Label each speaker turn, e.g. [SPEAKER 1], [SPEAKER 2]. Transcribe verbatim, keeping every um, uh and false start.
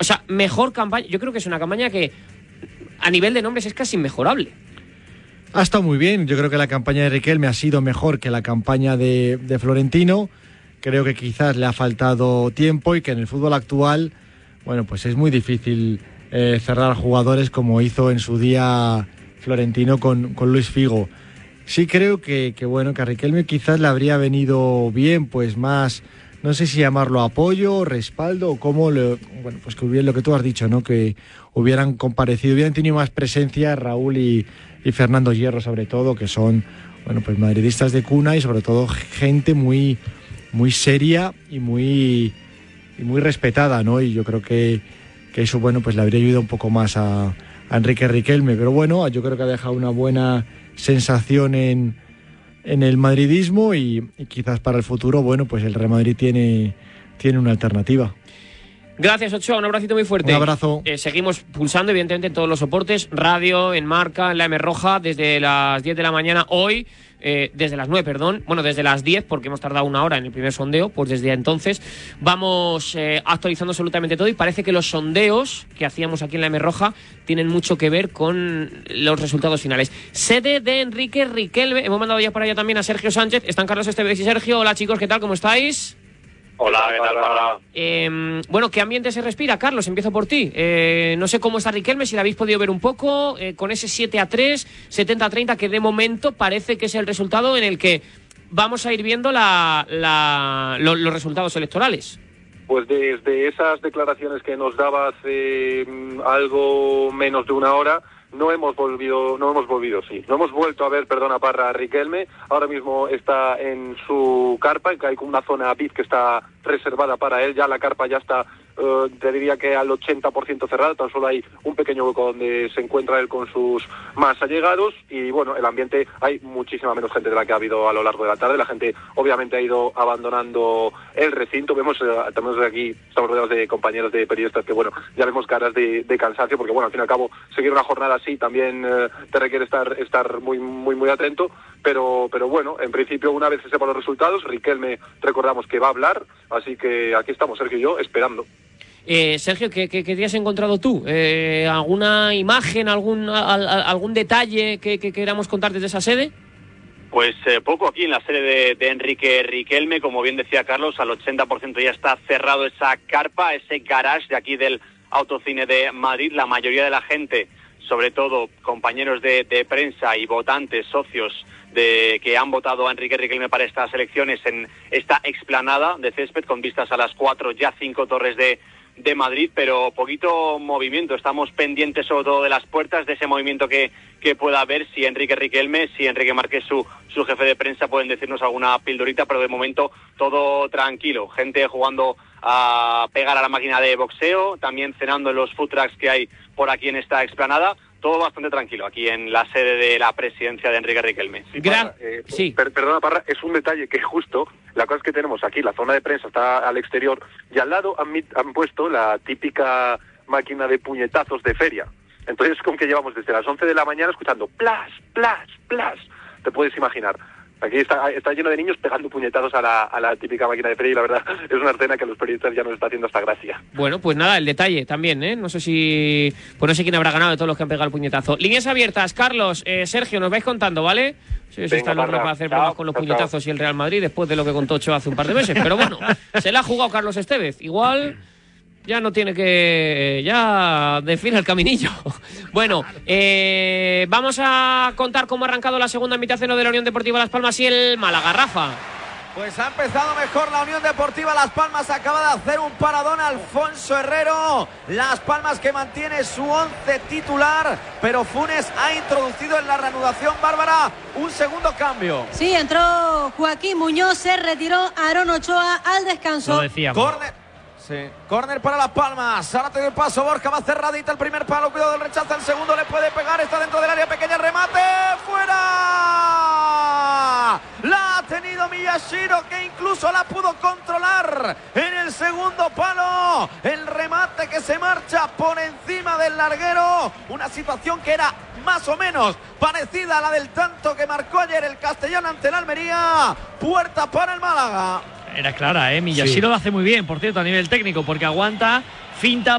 [SPEAKER 1] O sea, mejor campaña. Yo creo que es una campaña que a nivel de nombres es casi inmejorable.
[SPEAKER 2] Ha estado muy bien. Yo creo que la campaña de Riquelme ha sido mejor que la campaña de, de Florentino. Creo que quizás le ha faltado tiempo y que en el fútbol actual, bueno, pues es muy difícil eh, cerrar jugadores como hizo en su día Florentino con, con Luis Figo. Sí creo que, que, bueno, que a Riquelme quizás le habría venido bien, pues más, no sé si llamarlo apoyo, respaldo o cómo, le, bueno, pues que hubiera lo que tú has dicho, ¿no? Que hubieran comparecido, hubieran tenido más presencia Raúl y y Fernando Hierro sobre todo, que son, bueno, pues madridistas de cuna y sobre todo gente muy muy seria y muy y muy respetada, ¿no? Y yo creo que, que eso, bueno, pues le habría ayudado un poco más a, a Enrique Riquelme, pero bueno, yo creo que ha dejado una buena sensación en, en el madridismo y, y quizás para el futuro, bueno, pues el Real Madrid tiene, tiene una alternativa.
[SPEAKER 1] Gracias, Ochoa, un abracito muy fuerte.
[SPEAKER 2] Un abrazo.
[SPEAKER 1] Eh, seguimos pulsando, evidentemente, en todos los soportes, radio, en Marca, en la M Roja, desde las diez de la mañana hoy, eh, desde las nueve, perdón, bueno, desde las diez, porque hemos tardado una hora en el primer sondeo, pues desde entonces vamos eh, actualizando absolutamente todo y parece que los sondeos que hacíamos aquí en la M Roja tienen mucho que ver con los resultados finales. Sede de Enrique Riquelme, hemos mandado ya para allá también a Sergio Sánchez, están Carlos Esteves y Sergio. Hola chicos, ¿qué tal? ¿Cómo estáis?
[SPEAKER 3] Hola, ¿qué tal, Bárbara?
[SPEAKER 1] Eh, bueno, ¿qué ambiente se respira? Carlos, empiezo por ti. Eh, no sé cómo está Riquelme, si lo habéis podido ver un poco, eh, con ese siete a tres, setenta a treinta, que de momento parece que es el resultado en el que vamos a ir viendo la, la, lo, los resultados electorales.
[SPEAKER 3] Pues desde esas declaraciones que nos daba hace um, algo menos de una hora, no hemos volvido, no hemos volvido, sí, no hemos vuelto a ver, perdona Parra, a Riquelme. Ahora mismo está en su carpa, que hay como una zona V I P que está reservada para él, ya la carpa ya está, uh, te diría que al ochenta por ciento cerrada, tan solo hay un pequeño hueco donde se encuentra él con sus más allegados y bueno, el ambiente, hay muchísima menos gente de la que ha habido a lo largo de la tarde, la gente obviamente ha ido abandonando el recinto, vemos, uh, tenemos aquí, estamos rodeados de compañeros de periodistas que bueno, ya vemos caras de, de cansancio, porque bueno, al fin y al cabo, seguir una jornada así también uh, te requiere estar, estar muy, muy, muy atento, pero, pero bueno, en principio una vez se sepan los resultados, Riquelme recordamos que va a hablar, así que aquí estamos Sergio y yo esperando.
[SPEAKER 1] Eh, Sergio, ¿qué, qué, qué te has encontrado tú? Eh, ¿Alguna imagen, algún, al, algún detalle que, que queramos contar desde esa sede?
[SPEAKER 4] Pues eh, poco aquí en la sede de, de Enrique Riquelme, como bien decía Carlos, al ochenta por ciento ya está cerrado esa carpa, ese garage de aquí del Autocine de Madrid. La mayoría de la gente, sobre todo compañeros de, de prensa y votantes, socios de que han votado a Enrique Riquelme para estas elecciones en esta explanada de césped con vistas a las cuatro, ya cinco torres de, de Madrid, pero poquito movimiento. Estamos pendientes sobre todo de las puertas, de ese movimiento que, que pueda haber, si Enrique Riquelme, si Enrique Márquez, su, su jefe de prensa, pueden decirnos alguna pildorita, pero de momento todo tranquilo. Gente jugando a pegar a la máquina de boxeo, también cenando en los food trucks que hay por aquí en esta explanada. Todo bastante tranquilo aquí en la sede de la presidencia de Enrique Riquelme.
[SPEAKER 3] Sí, Parra, eh, sí. Per, perdona, Parra, es un detalle que justo, la cosa es que tenemos aquí, la zona de prensa está al exterior, y al lado han, han puesto la típica máquina de puñetazos de feria. Entonces, como que llevamos desde las once de la mañana escuchando plas, plas, plas. Te puedes imaginar. Aquí está, está lleno de niños pegando puñetazos a la, a la típica máquina de feria y la verdad es una escena que a los periodistas ya nos está haciendo hasta gracia.
[SPEAKER 1] Bueno, pues nada, el detalle también, ¿eh? No sé si... Pues no sé quién habrá ganado de todos los que han pegado el puñetazo. Líneas abiertas, Carlos, eh, Sergio, nos vais contando, ¿vale? Sí, sí, está loco para hacer bromas con los chao, puñetazos chao. Y el Real Madrid después de lo que contó Ochoa hace un par de meses. Pero bueno, se la ha jugado Carlos Estevez. Igual... ya no tiene que... ya define el caminillo. Bueno, eh, vamos a contar cómo ha arrancado la segunda mitad de la Unión Deportiva Las Palmas y el Málaga. Rafa.
[SPEAKER 5] Pues ha empezado mejor la Unión Deportiva Las Palmas, acaba de hacer un paradón Alfonso Herrero. Las Palmas que mantiene su once titular, pero Funes ha introducido en la reanudación, Bárbara, un segundo cambio.
[SPEAKER 6] Sí, entró Joaquín Muñoz, se retiró Aarón Ochoa al descanso.
[SPEAKER 1] Lo decíamos.
[SPEAKER 5] Corner. Sí. Córner para Las Palmas. Ahora te doy el paso, Borja. Va cerradita el primer palo. Cuidado del rechazo. El segundo le puede pegar. Está dentro del área pequeña. Remate. ¡Fuera! La ha tenido Miyashiro, que incluso la pudo controlar en el segundo palo. El remate que se marcha por encima del larguero. Una situación que era más o menos parecida a la del tanto que marcó ayer el Castellón ante el Almería. Puerta para el Málaga.
[SPEAKER 7] Era clara, ¿eh? Miyashiro sí. Lo hace muy bien, por cierto, a nivel técnico, porque aguanta, finta